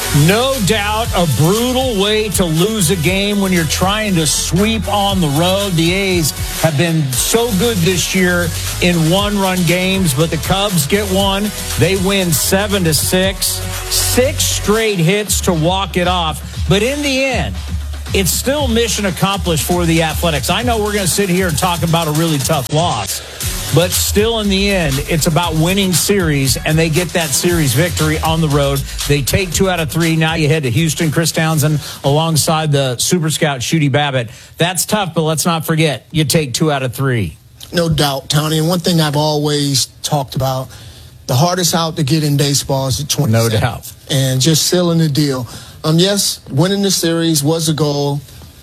No doubt a brutal way to lose a game when you're trying to sweep on the road. The A's have been so good this year in one-run games, but the Cubs get one. They win 7-6. 6 straight hits to walk it off. But in the end, it's still mission accomplished for the Athletics. I know we're going to sit here and talk about a really tough loss, but still in the end, it's about winning series, and they get that series victory on the road. They take 2 out of 3. Now you head to Houston. Chris Townsend alongside the Super Scout, Shooty Babbitt. That's tough, but let's not forget, you take 2 out of 3. No doubt, Tony. And one thing I've always talked about, the hardest out to get in baseball is the 27th. No doubt. And just sealing the deal. Yes, winning the series was a goal.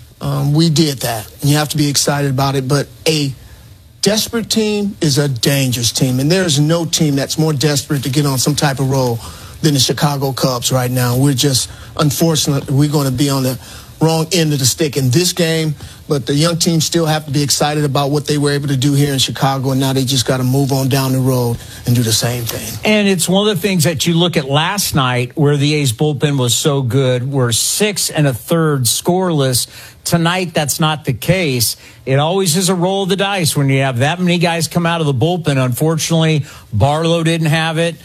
We did that. And you have to be excited about it. But a desperate team is a dangerous team. And there's no team that's more desperate to get on some type of roll than the Chicago Cubs right now. We're just, unfortunately, we're going to be on the wrong end of the stick in this game. But the young teams still have to be excited about what they were able to do here in Chicago, and now they just got to move on down the road and do the same thing. And it's one of the things that you look at last night where the A's bullpen was so good. We're 6 1/3 scoreless. Tonight, that's not the case. It always is a roll of the dice when you have that many guys come out of the bullpen. Unfortunately, Barlow didn't have it.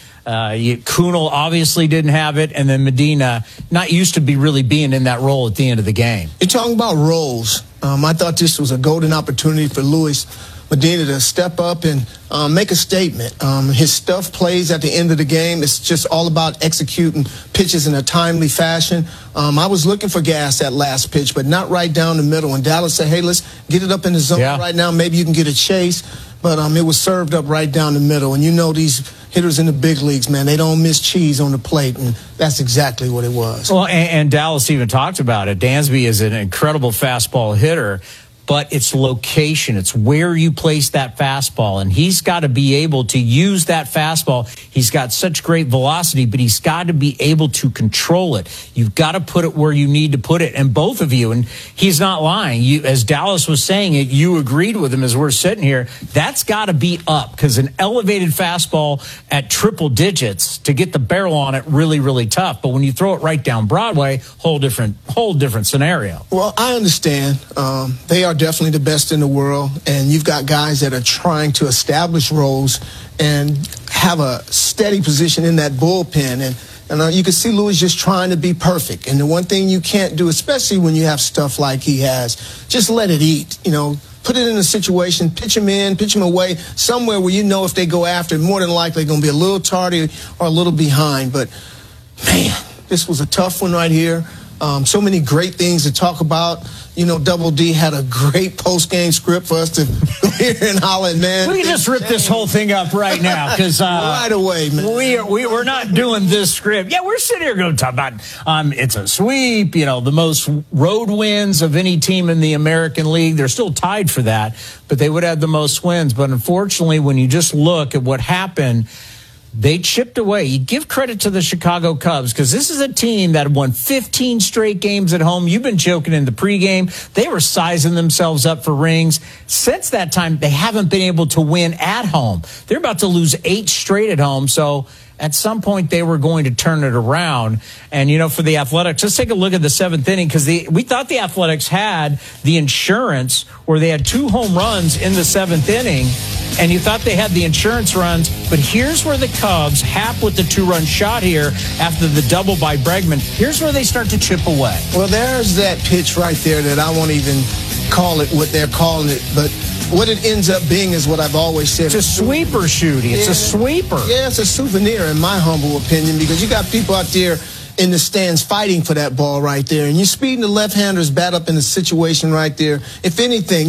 Kunal obviously didn't have it, and then Medina not used to be really being in that role at the end of the game. You're talking about roles. I thought this was a golden opportunity for Luis Medina to step up and make a statement. His stuff plays at the end of the game. It's just all about executing pitches in a timely fashion. I was looking for gas that last pitch, but not right down the middle. And Dallas said, hey, let's get it up in the zone right now. Maybe you can get a chase. But it was served up right down the middle. And you know these hitters in the big leagues, man, they don't miss cheese on the plate. And that's exactly what it was. Well, and Dallas even talked about it. Dansby is an incredible fastball hitter, but it's location. It's where you place that fastball. And he's got to be able to use that fastball. He's got such great velocity, but he's got to be able to control it. You've got to put it where you need to put it. And both of you, and he's not lying, as Dallas was saying it, you agreed with him as we're sitting here, that's got to be up, because an elevated fastball at triple digits to get the barrel on it, really, really tough. But when you throw it right down Broadway, whole different scenario. Well, I understand. They are definitely the best in the world, and you've got guys that are trying to establish roles and have a steady position in that bullpen. And you can see Luis just trying to be perfect. And the one thing you can't do, especially when you have stuff like he has, just let it eat. Put it in a situation, pitch him in, pitch him away, somewhere where you know if they go after it, more than likely going to be a little tardy or a little behind. But, man, this was a tough one right here. So many great things to talk about. Double D had a great post-game script for us to go here and holler, man. We can just rip this whole thing up right now, because right away, man. We're not doing this script. Yeah, we're sitting here going to talk about it's a sweep. The most road wins of any team in the American League. They're still tied for that, but they would have the most wins. But unfortunately, when you just look at what happened, they chipped away. You give credit to the Chicago Cubs, because this is a team that won 15 straight games at home. You've been joking in the pregame. They were sizing themselves up for rings. Since that time, they haven't been able to win at home. They're about to lose 8 straight at home. So at some point, they were going to turn it around. And, for the Athletics, let's take a look at the 7th inning, because we thought the Athletics had the insurance where they had 2 home runs in the 7th inning, and you thought they had the insurance runs. But here's where the Cubs, Happ with the 2-run shot here after the double by Bregman, here's where they start to chip away. Well, there's that pitch right there that I won't even call it what they're calling it, but what it ends up being is what I've always said. It's a sweeper, Shooty. It's a sweeper. Yeah, it's a souvenir, in my humble opinion, because you got people out there in the stands fighting for that ball right there, and you're speeding the left-handers bat up in the situation right there. If anything,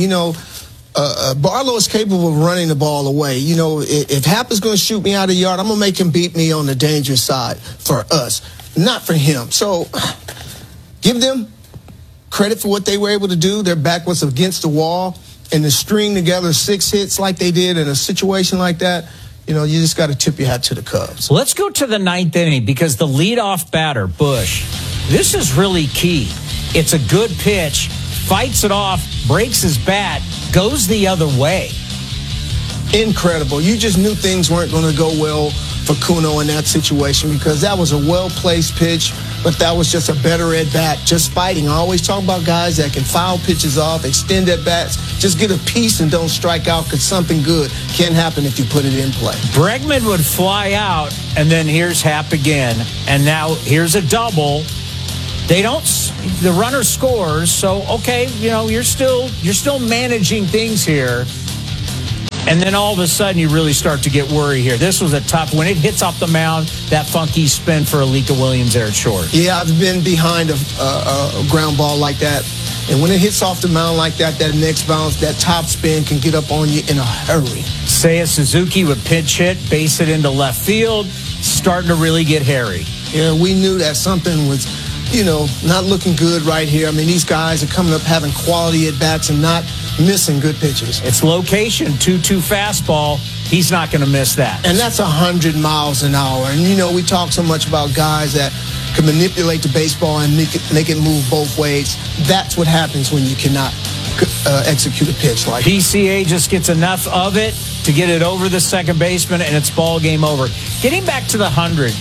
Barlow is capable of running the ball away. If Happ is going to shoot me out of the yard, I'm going to make him beat me on the dangerous side for us, not for him. So give them credit for what they were able to do. Their back was against the wall. And to string together 6 hits like they did in a situation like that, you just got to tip your hat to the Cubs. Let's go to the 9th inning, because the leadoff batter, Bush, this is really key. It's a good pitch, fights it off, breaks his bat, goes the other way. Incredible. You just knew things weren't going to go well for Kuno in that situation because that was a well-placed pitch, but that was just a better at-bat, just fighting. I always talk about guys that can foul pitches off, extend at-bats, just get a piece and don't strike out because something good can happen if you put it in play. Bregman would fly out, and then here's Happ again, and now here's a double. The runner scores, so okay, you're still managing things here. And then all of a sudden, you really start to get worried here. This was a tough, when it hits off the mound, that funky spin for Alika Williams there at short. Yeah, I've been behind a ground ball like that. And when it hits off the mound like that next bounce, that top spin can get up on you in a hurry. Seiya Suzuki would pinch hit, base it into left field, starting to really get hairy. Yeah, we knew that something was, not looking good right here. I mean, these guys are coming up having quality at-bats and not missing good pitches. It's location, 2-2 fastball. He's not going to miss that. And that's 100 miles an hour. And, we talk so much about guys that can manipulate the baseball and make it move both ways. That's what happens when you cannot execute a pitch like that. PCA just gets enough of it to get it over the second baseman, and it's ball game over. Getting back to the 100,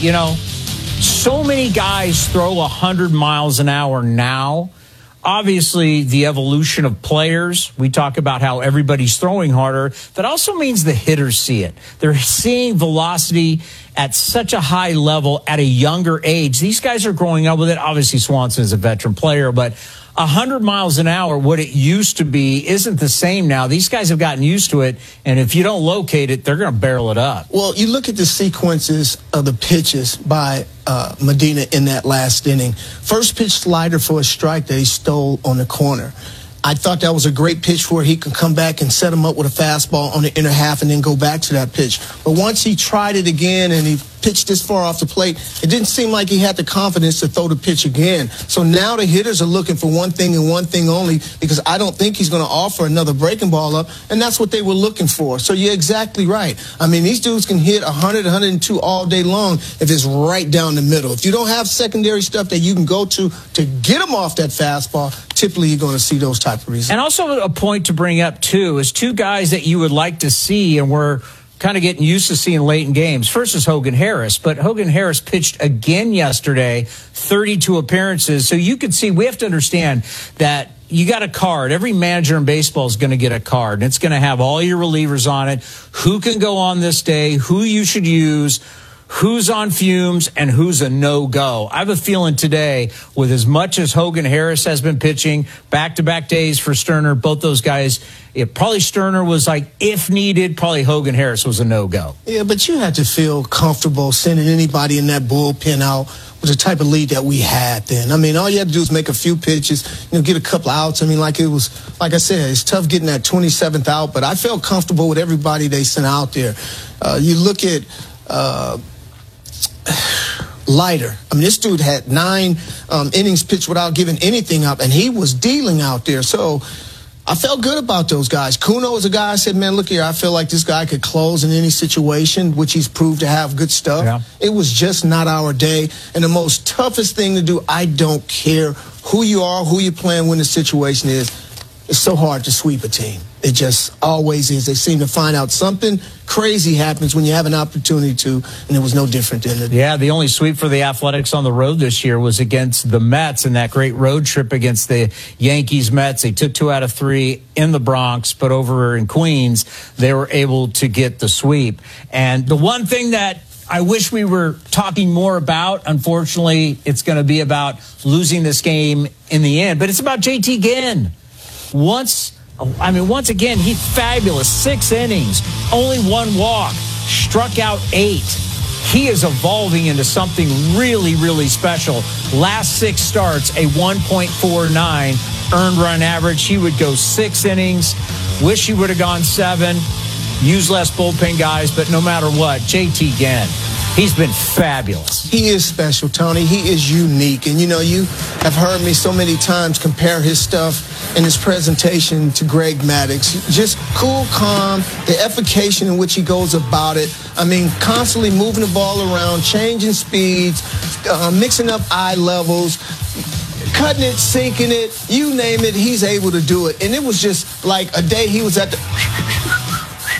so many guys throw 100 miles an hour now. Obviously, the evolution of players, we talk about how everybody's throwing harder. That also means the hitters see it. They're seeing velocity at such a high level at a younger age. These guys are growing up with it. Obviously, Swanson is a veteran player, but 100 miles an hour, what it used to be, isn't the same now. These guys have gotten used to it, and if you don't locate it, they're going to barrel it up. Well, you look at the sequences of the pitches by Medina in that last inning. First pitch slider for a strike that he stole on the corner. I thought that was a great pitch where he could come back and set him up with a fastball on the inner half and then go back to that pitch. But once he tried it again and he pitched this far off the plate, it didn't seem like he had the confidence to throw the pitch again. So now the hitters are looking for one thing and one thing only, because I don't think he's going to offer another breaking ball up, and that's what they were looking for. So you're exactly right. I mean, these dudes can hit 100, 102 all day long if it's right down the middle. If you don't have secondary stuff that you can go to get them off that fastball, typically you're going to see those type of results. And also a point to bring up, too, is two guys that you would like to see and we're kind of getting used to seeing late in games. First is Hogan Harris, but Hogan Harris pitched again yesterday, 32 appearances. So you can see, we have to understand that you got a card. Every manager in baseball is going to get a card, and it's going to have all your relievers on it, who can go on this day, who you should use, who's on fumes, and who's a no-go. I have a feeling today, with as much as Hogan Harris has been pitching, back-to-back days for Sterner, both those guys, probably Sterner was like, if needed, probably Hogan Harris was a no-go. Yeah, but you had to feel comfortable sending anybody in that bullpen out with the type of lead that we had then. I mean, all you had to do was make a few pitches, get a couple outs. I mean, like I said, it's tough getting that 27th out, but I felt comfortable with everybody they sent out there. You look at Leiter. I mean, this dude had 9 innings pitched without giving anything up, and he was dealing out there. So I felt good about those guys. Kuno is a guy I said, man, look here, I feel like this guy could close in any situation, which he's proved to have good stuff. Yeah. It was just not our day. And the most toughest thing to do, I don't care who you are, who you're playing, when the situation is, it's so hard to sweep a team. It just always is. They seem to find out something crazy happens when you have an opportunity to, and it was no different than it. Yeah, the only sweep for the Athletics on the road this year was against the Mets in that great road trip against the Yankees Mets. They took 2 out of 3 in the Bronx, but over in Queens, they were able to get the sweep. And the one thing that I wish we were talking more about, unfortunately, it's going to be about losing this game in the end, but it's about JT Ginn. Once again, he's fabulous. 6 innings, only 1 walk, struck out 8. He is evolving into something really, really special. Last 6 starts, a 1.49 earned run average. He would go 6 innings. Wish he would have gone 7. Use less bullpen guys, but no matter what, JT Ginn, he's been fabulous. He is special, Tony. He is unique. And, you have heard me so many times compare his stuff and his presentation to Greg Maddux. Just cool, calm, the efficacy in which he goes about it. I mean, constantly moving the ball around, changing speeds, mixing up eye levels, cutting it, sinking it, you name it, he's able to do it. And it was just like a day he was at the...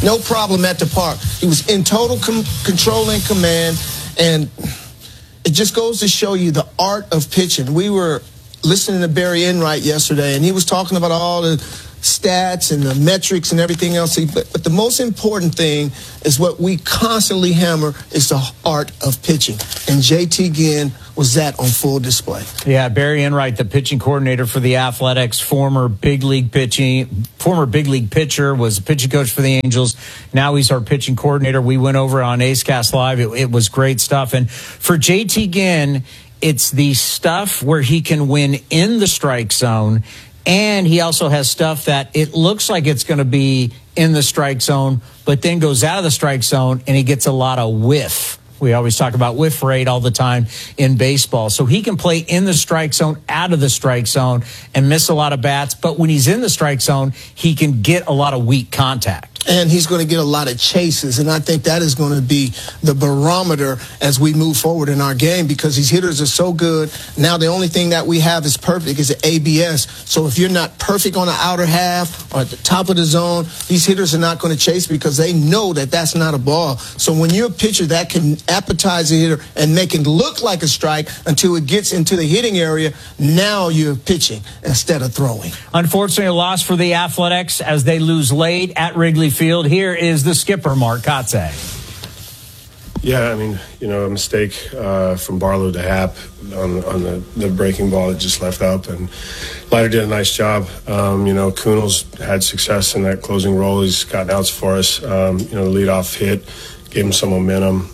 No problem at the park. He was in total control and command, and it just goes to show you the art of pitching. We were listening to Barry Enright yesterday, and he was talking about all the stats and the metrics and everything else. But the most important thing is what we constantly hammer is the art of pitching. And JT Ginn was that on full display. Yeah, Barry Enright, the pitching coordinator for the Athletics, former big league pitcher, was a pitching coach for the Angels. Now he's our pitching coordinator. We went over on A's Cast Live. It was great stuff. And for JT Ginn, it's the stuff where he can win in the strike zone. And he also has stuff that it looks like it's going to be in the strike zone, but then goes out of the strike zone and he gets a lot of whiff. We always talk about whiff rate all the time in baseball. So he can play in the strike zone, out of the strike zone, and miss a lot of bats. But when he's in the strike zone, he can get a lot of weak contact. And he's going to get a lot of chases, and I think that is going to be the barometer as we move forward in our game because these hitters are so good. Now the only thing that we have is perfect is the ABS. So if you're not perfect on the outer half or at the top of the zone, these hitters are not going to chase because they know that that's not a ball. So when you're a pitcher that can appetize the hitter and make it look like a strike until it gets into the hitting area, now you're pitching instead of throwing. Unfortunately, a loss for the Athletics as they lose late at Wrigley Field. Here is the skipper, Mark Kotsay. Yeah, I mean, a mistake from Barlow to Happ on the breaking ball that just left up, and Leiter did a nice job. Kuhnel's had success in that closing role. He's gotten outs for us. The leadoff hit gave him some momentum.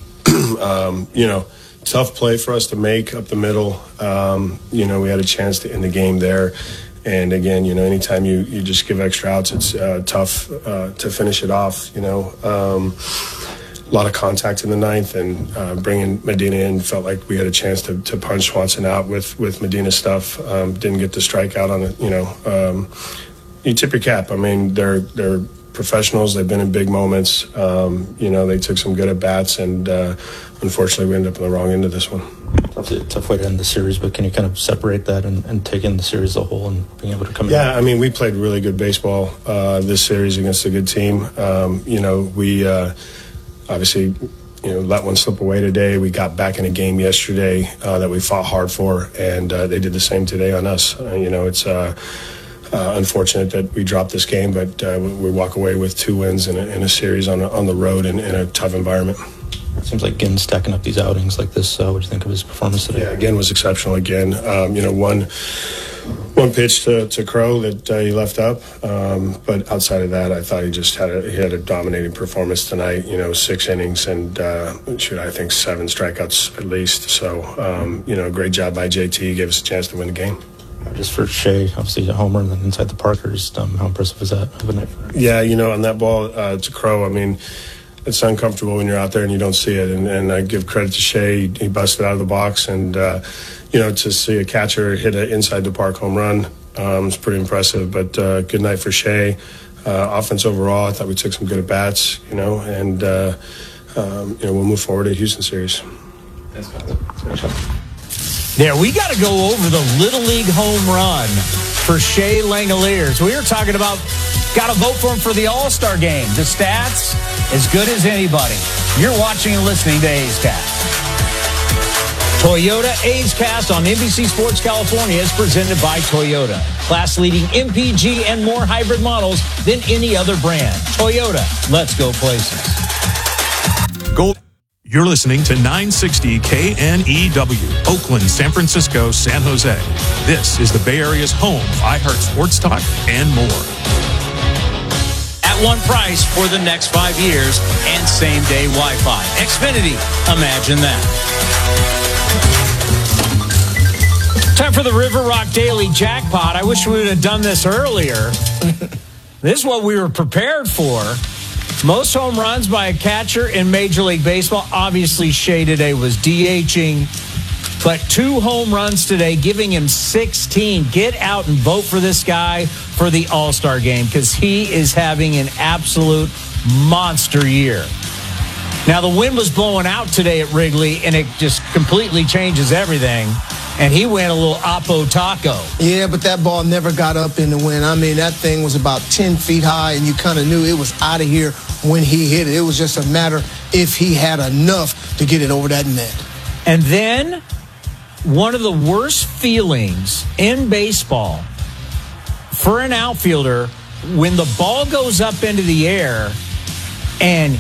Tough play for us to make up the middle. We had a chance to end the game there. And again, anytime you just give extra outs, it's tough to finish it off. A lot of contact in the ninth, and bringing Medina in felt like we had a chance to punch Swanson out with Medina's stuff. Didn't get the strikeout on it. You tip your cap. I mean, they're professionals. They've been in big moments. They took some good at bats, and unfortunately, we ended up on the wrong end of this one. Tough way to end the series, but can you kind of separate that and take in the series as a whole and being able to come in? Yeah, I mean, we played really good baseball this series against a good team. We obviously, let one slip away today. We got back in a game yesterday that we fought hard for, and they did the same today on us. It's unfortunate that we dropped this game, but we walk away with 2 wins in a series on the road in a tough environment. It seems like Ginn stacking up these outings like this. What do you think of his performance today? Yeah, Ginn was exceptional again. One pitch to Crow that he left up, but outside of that, I thought he just had a dominating performance tonight. 6 innings and I think 7 strikeouts at least. So great job by JT. Gave us a chance to win the game. Just for Shea, obviously a homer and then inside the Parkers. How impressive is that? Yeah, on that ball to Crow, I mean, it's uncomfortable when you're out there and you don't see it. And I give credit to Shea. He busted out of the box. And, to see a catcher hit an inside the park home run is pretty impressive. But good night for Shea. Offense overall, I thought we took some good at-bats, and, we'll move forward to the Houston series. Yeah, we got to go over the Little League home run for Shea Langoliers. We were talking about got to vote for him for the All-Star game. The stats, as good as anybody. You're watching and listening to A's Cast. Toyota A's Cast on NBC Sports California is presented by Toyota. Class-leading MPG and more hybrid models than any other brand. Toyota, let's go places. You're listening to 960 KNEW, Oakland, San Francisco, San Jose. This is the Bay Area's home of iHeart Sports Talk and more. At one price for the next 5 years and same-day Wi-Fi. Xfinity, imagine that. Time for the River Rock Daily Jackpot. I wish we would have done this earlier. This is what we were prepared for. Most home runs by a catcher in Major League Baseball. Obviously, Shea today was DHing, but 2 home runs today, giving him 16. Get out and vote for this guy for the All-Star game because he is having an absolute monster year. Now, the wind was blowing out today at Wrigley, and it just completely changes everything. and he went a little Oppo Taco. Yeah, but that ball never got up in the wind. I mean, that thing was about 10 feet high, and you kind of knew it was out of here when he hit it. It was just a matter if he had enough to get it over that net. And then one of the worst feelings in baseball for an outfielder when the ball goes up into the air and,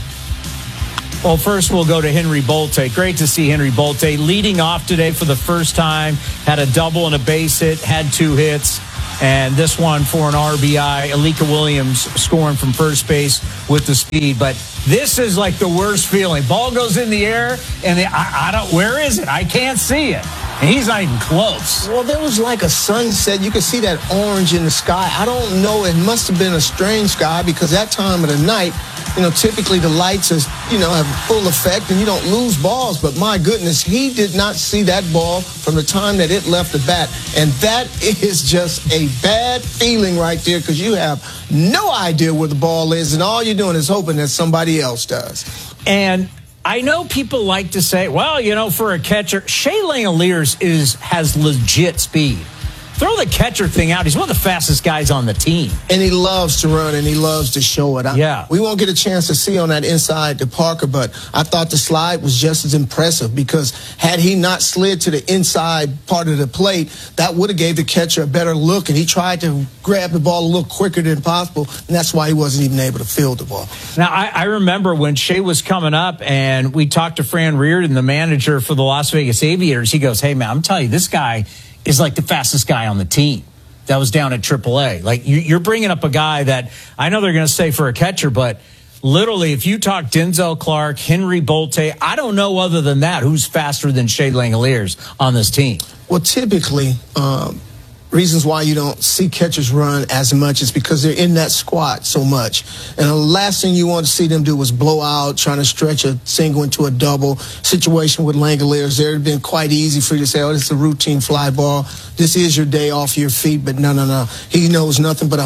well, first we'll go to Henry Bolte. Great to see Henry Bolte leading off today for the first time. Had a double and a base hit, had 2 hits, and this one for an RBI. Alika Williams scoring from first base with the speed. But this is like the worst feeling. Ball goes in the air, and I don't. Where is it? I can't see it. And he's not even close. Well, there was like a sunset. You could see that orange in the sky. I don't know. It must have been a strange sky because that time of the night, typically the lights have full effect and you don't lose balls. But my goodness, he did not see that ball from the time that it left the bat. And that is just a bad feeling right there because you have no idea where the ball is and all you're doing is hoping that somebody else does. And I know people like to say, well, for a catcher, Shea Langeliers has legit speed. Throw the catcher thing out. He's one of the fastest guys on the team. And he loves to run, and he loves to show it. Yeah. We won't get a chance to see on that inside to Parker, but I thought the slide was just as impressive because had he not slid to the inside part of the plate, that would have gave the catcher a better look, and he tried to grab the ball a little quicker than possible, and that's why he wasn't even able to field the ball. Now, I remember when Shea was coming up, and we talked to Fran Reardon, the manager for the Las Vegas Aviators. He goes, hey, man, I'm telling you, this guy is like the fastest guy on the team. That was down at AAA. Like, you're bringing up a guy that I know they're going to say for a catcher, but literally, if you talk Denzel Clark, Henry Bolte, I don't know other than that who's faster than Shea Langeliers on this team. Well, typically, reasons why you don't see catchers run as much is because they're in that squat so much. And the last thing you want to see them do was blow out, trying to stretch a single into a double. Situation with Langeliers, there had been quite easy for you to say, oh, this is a routine fly ball. This is your day off your feet. But no. He knows nothing but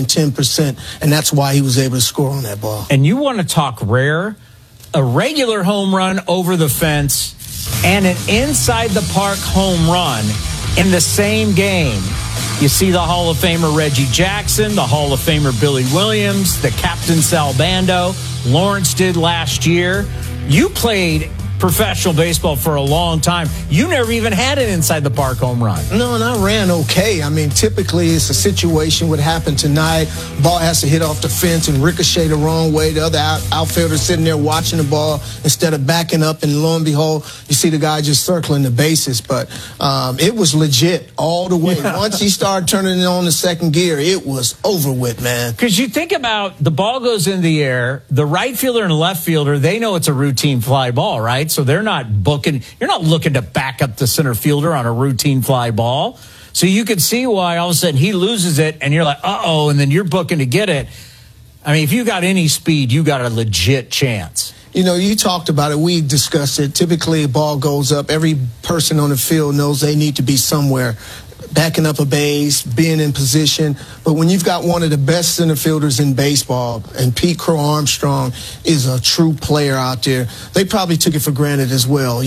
110%, and that's why he was able to score on that ball. And you want to talk rare? A regular home run over the fence and an inside the park home run in the same game. You see the Hall of Famer Reggie Jackson, the Hall of Famer Billy Williams, the Captain Sal Bando. Lawrence did last year. You played professional baseball for a long time. You never even had an inside the park home run. No, and I ran okay. I mean, typically it's a situation would happen tonight. Ball has to hit off the fence and ricochet the wrong way. The other outfielder sitting there watching the ball instead of backing up, and lo and behold, you see the guy just circling the bases. But it was legit all the way. Yeah. Once he started turning it on the second gear, it was over with, man. Because you think about the ball goes in the air, the right fielder and left fielder, they know it's a routine fly ball, right? So they're not booking. You're not looking to back up the center fielder on a routine fly ball. So you could see why all of a sudden he loses it and you're like, uh-oh, and then you're booking to get it. I mean, if you got any speed, you got a legit chance. You talked about it. We discussed it. Typically, a ball goes up. Every person on the field knows they need to be somewhere, backing up a base, being in position. But when you've got one of the best center fielders in baseball, and Pete Crow Armstrong is a true player out there, they probably took it for granted as well.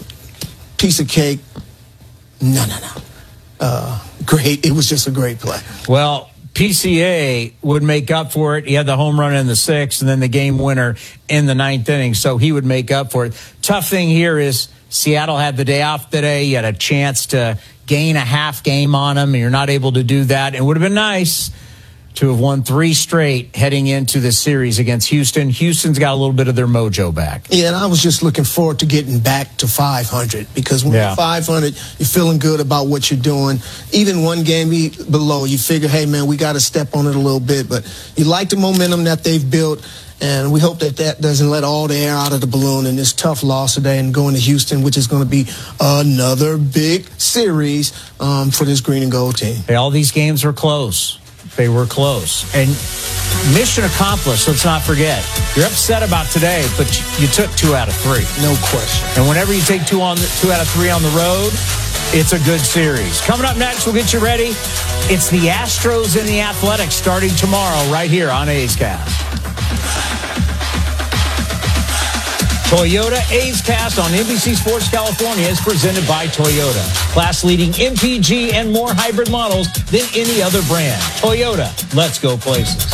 Piece of cake. No. Great. It was just a great play. Well, PCA would make up for it. He had the home run in the 6th and then the game winner in the 9th inning, so he would make up for it. Tough thing here is Seattle had the day off today. You had a chance to gain a half game on them, and you're not able to do that. It would have been nice to have won 3 straight heading into this series against Houston. Houston's got a little bit of their mojo back. Yeah, and I was just looking forward to getting back to 500 because when you're 500, you're feeling good about what you're doing. Even one game below, you figure, hey, man, we got to step on it a little bit. But you like the momentum that they've built, and we hope that doesn't let all the air out of the balloon in this tough loss today and going to Houston, which is going to be another big series for this green and gold team. Hey, all these games were close. They were close. And mission accomplished, let's not forget. You're upset about today, but you took 2 out of 3. No question. And whenever you take 2 out of 3 on the road, it's a good series. Coming up next, we'll get you ready. It's the Astros and the Athletics starting tomorrow right here on A's Cast. Toyota A's Cast on NBC Sports California is presented by Toyota. Class-leading MPG and more hybrid models than any other brand. Toyota, let's go places.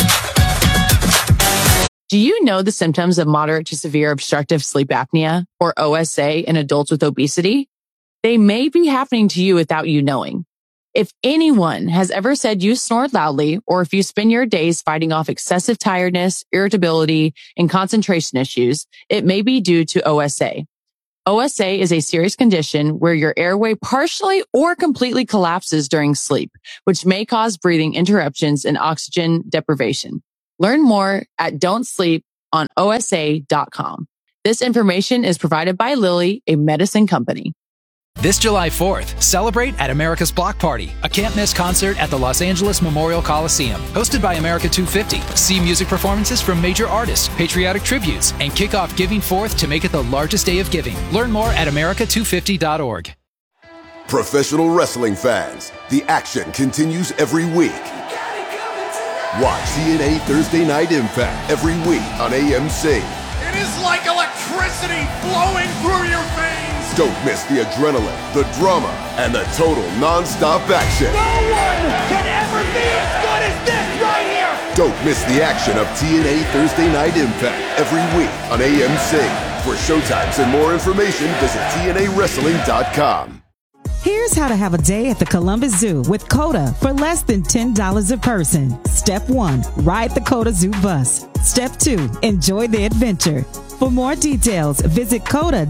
Do you know the symptoms of moderate to severe obstructive sleep apnea, or OSA, in adults with obesity? They may be happening to you without you knowing. If anyone has ever said you snore loudly, or if you spend your days fighting off excessive tiredness, irritability, and concentration issues, it may be due to OSA. OSA is a serious condition where your airway partially or completely collapses during sleep, which may cause breathing interruptions and oxygen deprivation. Learn more at don'tsleeponosa.com. This information is provided by Lilly, a medicine company. This July 4th, celebrate at America's Block Party, a can't-miss concert at the Los Angeles Memorial Coliseum. Hosted by America 250, see music performances from major artists, patriotic tributes, and kick off Giving Forth to make it the largest day of giving. Learn more at america250.org. Professional wrestling fans, the action continues every week. Watch TNA Thursday Night Impact every week on AMC. It is like electricity flowing through your veins. Don't miss the adrenaline, the drama, and the total non-stop action. No one can ever be as good as this right here. Don't miss the action of TNA Thursday Night Impact every week on AMC. For showtimes and more information, visit TNAWrestling.com. Here's how to have a day at the Columbus Zoo with COTA for less than $10 a person. Step 1, ride the COTA Zoo bus. Step 2, enjoy the adventure. For more details, visit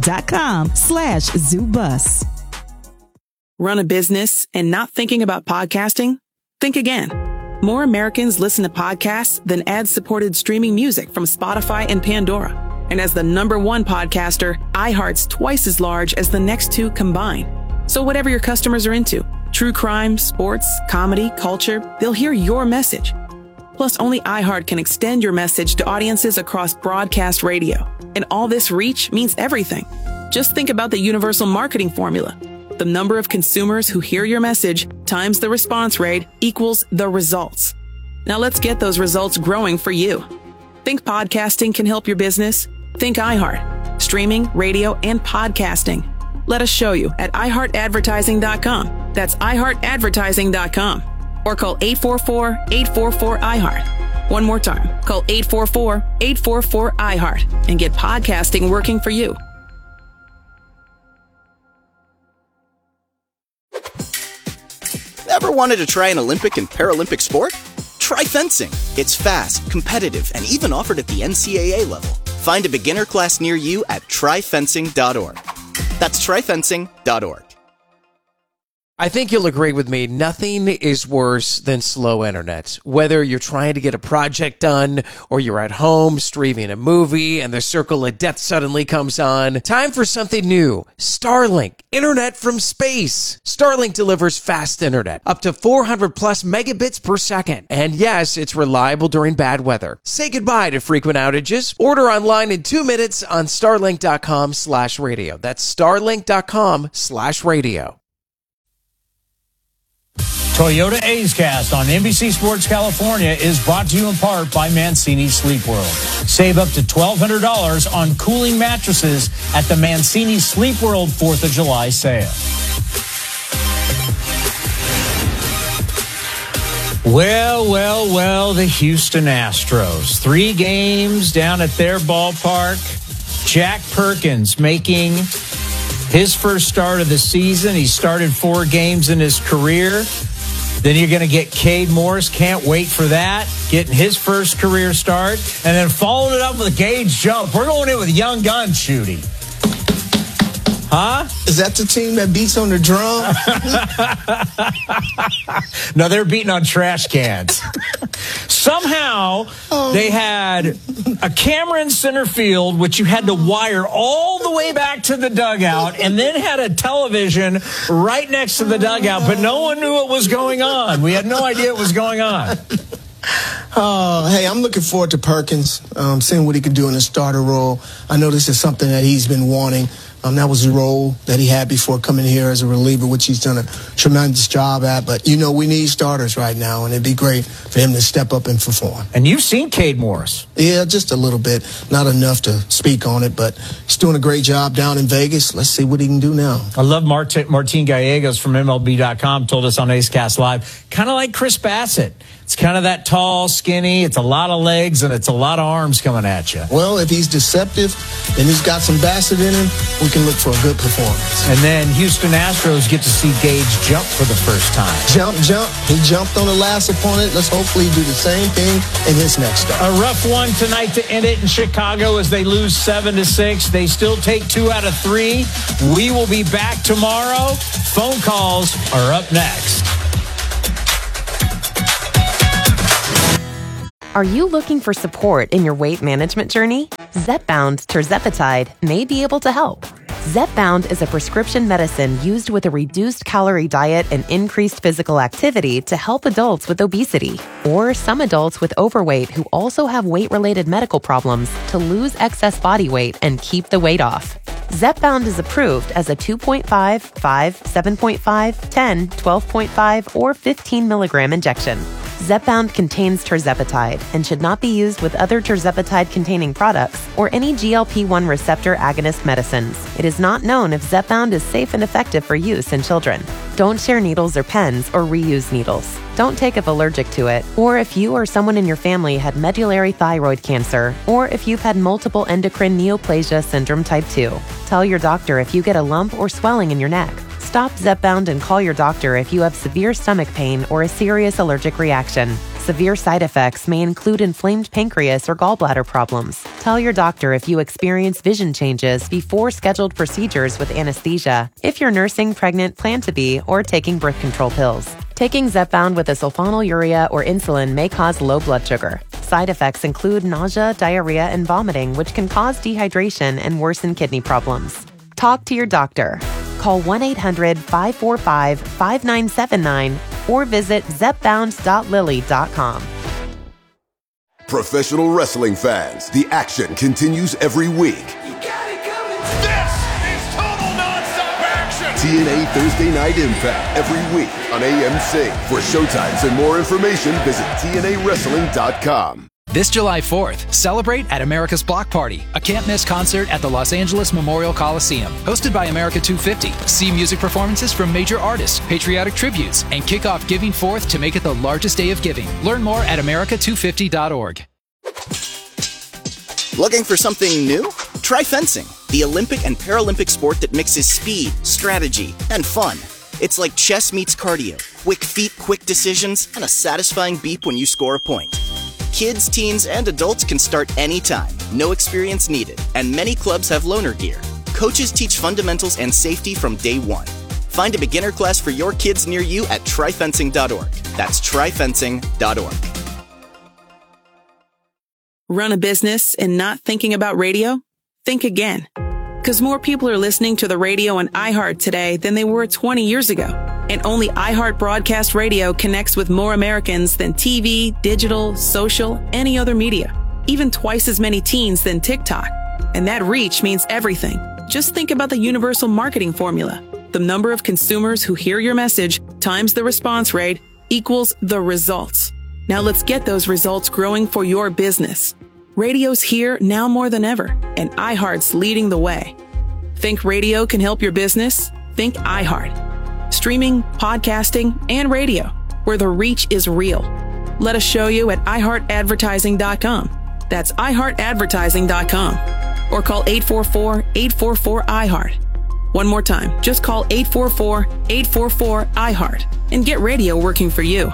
COTA.com/ZooBus. Run a business and not thinking about podcasting? Think again. More Americans listen to podcasts than ad-supported streaming music from Spotify and Pandora. And as the #1 podcaster, iHeart's twice as large as the next two combined. So whatever your customers are into, true crime, sports, comedy, culture, they'll hear your message. Plus, only iHeart can extend your message to audiences across broadcast radio. And all this reach means everything. Just think about the universal marketing formula. The number of consumers who hear your message times the response rate equals the results. Now let's get those results growing for you. Think podcasting can help your business? Think iHeart. Streaming, radio, and podcasting. Let us show you at iHeartAdvertising.com. That's iHeartAdvertising.com. Or call 844-844-iHeart. One more time. Call 844-844-iHeart and get podcasting working for you. Ever wanted to try an Olympic and Paralympic sport? Try fencing. It's fast, competitive, and even offered at the NCAA level. Find a beginner class near you at tryfencing.org. That's tryfencing.org. I think you'll agree with me, nothing is worse than slow internet. Whether you're trying to get a project done or you're at home streaming a movie and the circle of death suddenly comes on, time for something new. Starlink, internet from space. Starlink delivers fast internet, up to 400 plus megabits per second. And yes, it's reliable during bad weather. Say goodbye to frequent outages. Order online in 2 minutes on starlink.com/radio. That's starlink.com/radio. Toyota A's Cast on NBC Sports California is brought to you in part by Mancini Sleep World. Save up to $1,200 on cooling mattresses at the Mancini Sleep World 4th of July sale. Well, the Houston Astros. 3 games down at their ballpark. Jack Perkins making his first start of the season. He started 4 games in his career. Then you're going to get Cade Morris. Can't wait for that. Getting his first career start. And then following it up with Gage Jump. We're going in with young gun shooting. Huh? Is that the team that beats on the drum? No, they're beating on trash cans. Somehow, they had a camera in center field, which you had to wire all the way back to the dugout, and then had a television right next to the dugout, but no one knew what was going on. We had no idea what was going on. Hey, I'm looking forward to Perkins, seeing what he can do in a starter role. I know this is something that he's been wanting. That was the role that he had before coming here as a reliever, which he's done a tremendous job at. But, we need starters right now, and it'd be great for him to step up and perform. And you've seen Cade Morris. Yeah, just a little bit. Not enough to speak on it, but he's doing a great job down in Vegas. Let's see what he can do now. I love Martin Gallegos from MLB.com told us on AceCast Live, kind of like Chris Bassett. It's kind of that tall, skinny. It's a lot of legs and it's a lot of arms coming at you. Well, if he's deceptive and he's got some Bassett in him, we can look for a good performance. And then Houston Astros get to see Gage jump for the first time. Jump. He jumped on the last opponent. Let's hopefully do the same thing in his next start. A rough one tonight to end it in Chicago as they lose 7-6. They still take 2 out of 3. We will be back tomorrow. Phone calls are up next. Are you looking for support in your weight management journey? Zepbound tirzepatide may be able to help. Zepbound is a prescription medicine used with a reduced calorie diet and increased physical activity to help adults with obesity or some adults with overweight who also have weight-related medical problems to lose excess body weight and keep the weight off. Zepbound is approved as a 2.5, 5, 7.5, 10, 12.5, or 15 milligram injection. Zepbound contains tirzepatide and should not be used with other tirzepatide-containing products or any GLP-1 receptor agonist medicines. It is not known if Zepbound is safe and effective for use in children. Don't share needles or pens or reuse needles. Don't take if allergic to it, or if you or someone in your family had medullary thyroid cancer, or if you've had multiple endocrine neoplasia syndrome type 2. Tell your doctor if you get a lump or swelling in your neck. Stop Zepbound and call your doctor if you have severe stomach pain or a serious allergic reaction. Severe side effects may include inflamed pancreas or gallbladder problems. Tell your doctor if you experience vision changes before scheduled procedures with anesthesia, if you're nursing, pregnant, plan to be, or taking birth control pills. Taking Zepbound with a sulfonylurea or insulin may cause low blood sugar. Side effects include nausea, diarrhea, and vomiting, which can cause dehydration and worsen kidney problems. Talk to your doctor. Call 1-800-545-5979 or visit zepbound.lilly.com. Professional wrestling fans, the action continues every week. This is total nonstop action. TNA Thursday Night Impact every week on AMC. For showtimes and more information, visit TNAWrestling.com. This July 4th, celebrate at America's Block Party, a can't-miss concert at the Los Angeles Memorial Coliseum. Hosted by America 250. See music performances from major artists, patriotic tributes, and kick off Giving Forth to make it the largest day of giving. Learn more at america250.org. Looking for something new? Try fencing, the Olympic and Paralympic sport that mixes speed, strategy, and fun. It's like chess meets cardio, quick feet, quick decisions, and a satisfying beep when you score a point. Kids, teens, and adults can start anytime. No experience needed. And many clubs have loaner gear. Coaches teach fundamentals and safety from day one. Find a beginner class for your kids near you at tryfencing.org. That's tryfencing.org. Run a business and not thinking about radio? Think again. Because more people are listening to the radio on iHeart today than they were 20 years ago. And only iHeart Broadcast Radio connects with more Americans than TV, digital, social, any other media. Even twice as many teens than TikTok. And that reach means everything. Just think about the universal marketing formula. The number of consumers who hear your message times the response rate equals the results. Now let's get those results growing for your business. Radio's here now more than ever, and iHeart's leading the way. Think radio can help your business? Think iHeart. Streaming, podcasting, and radio, where the reach is real. Let us show you at iHeartAdvertising.com. That's iHeartAdvertising.com. Or call 844-844-iHeart. One more time, just call 844-844-iHeart and get radio working for you.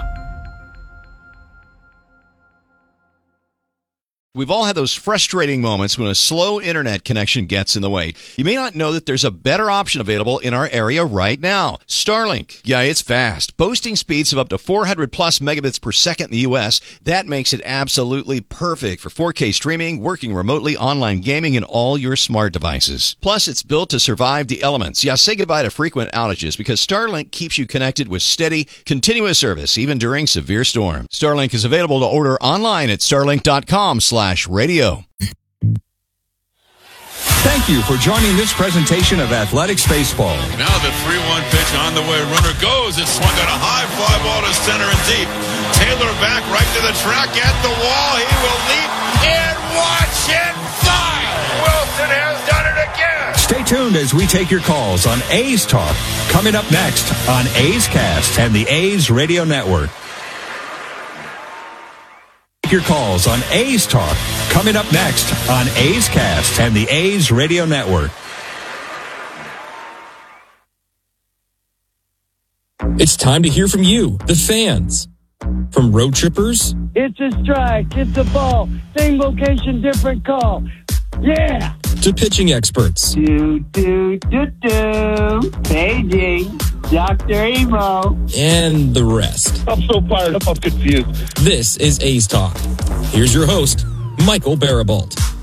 We've all had those frustrating moments when a slow internet connection gets in the way. You may not know that there's a better option available in our area right now. Starlink. Yeah, it's fast. Boasting speeds of up to 400 plus megabits per second in the U.S. That makes it absolutely perfect for 4K streaming, working remotely, online gaming, and all your smart devices. Plus, it's built to survive the elements. Yeah, say goodbye to frequent outages because Starlink keeps you connected with steady, continuous service even during severe storms. Starlink is available to order online at starlink.com/radio. Thank you for joining this presentation of Athletics Baseball. Now the 3-1 pitch on the way. Runner goes. It's swung on a high fly ball to center and deep. Taylor back right to the track at the wall. He will leap and watch it fly. Wilson has done it again. Stay tuned as we take your calls on A's Talk. Coming up next on A's Cast and the A's Radio Network. Your calls on A's Talk. Coming up next on A's Cast and the A's Radio Network. It's time to hear from you, the fans. From road trippers. It's a strike. It's a ball. Same location, different call. Yeah. To pitching experts. Paging. Dr. Emo. And the rest. I'm so fired up. I'm confused. This is A's Talk. Here's your host, Michael Barabalt.